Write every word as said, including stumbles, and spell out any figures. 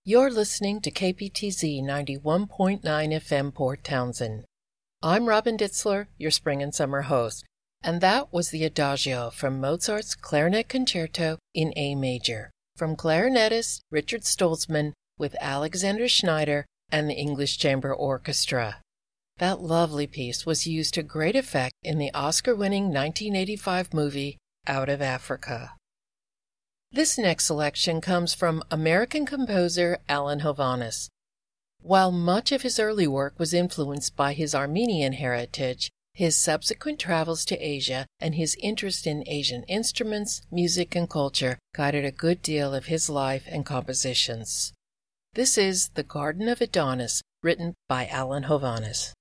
You're listening to K P T Z ninety-one point nine F M Port Townsend. I'm Robin Ditzler, your spring and summer host, and that was the Adagio from Mozart's Clarinet Concerto in A major, from clarinetist Richard Stolzmann with Alexander Schneider and the English Chamber Orchestra. That lovely piece was used to great effect in the Oscar-winning nineteen eighty-five movie Out of Africa. This next selection comes from American composer Alan Hovhaness. While much of his early work was influenced by his Armenian heritage, his subsequent travels to Asia and his interest in Asian instruments, music, and culture guided a good deal of his life and compositions. This is The Garden of Adonis, written by Alan Hovhaness.